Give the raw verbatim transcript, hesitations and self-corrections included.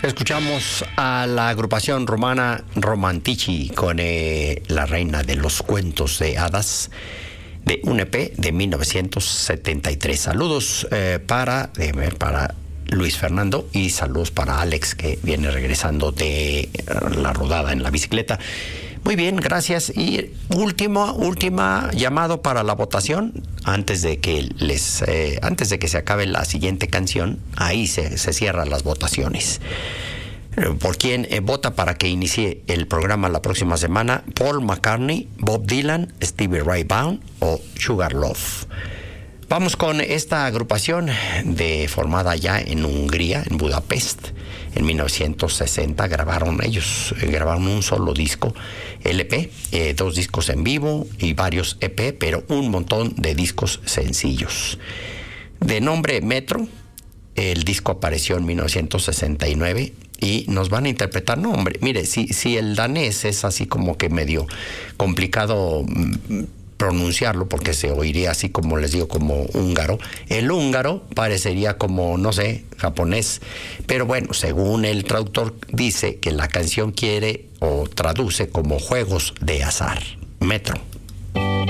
Escuchamos a la agrupación rumana Romantici con eh, La Reina de los Cuentos de Hadas, de un E P de mil novecientos setenta y tres. Saludos eh, para, eh, para Luis Fernando y saludos para Alex, que viene regresando de la rodada en la bicicleta. Muy bien, gracias. Y último, última llamado para la votación antes de que les, eh, antes de que se acabe la siguiente canción. Ahí se, se cierran las votaciones. ¿Por quién eh, vota para que inicie el programa la próxima semana? Paul McCartney, Bob Dylan, Stevie Ray Vaughan o Sugar Love. Vamos con esta agrupación de formada ya en Hungría, en Budapest. En mil novecientos sesenta grabaron ellos, eh, grabaron un solo disco L P, eh, dos discos en vivo y varios E P, pero un montón de discos sencillos. De nombre Metro, el disco apareció en mil novecientos sesenta y nueve y nos van a interpretar, no hombre, mire, si, si el danés es así como que medio complicado mmm, pronunciarlo, porque se oiría así como les digo, como húngaro. El húngaro parecería como, no sé, japonés. Pero bueno, según el traductor, dice que la canción quiere o traduce como juegos de azar. Metro.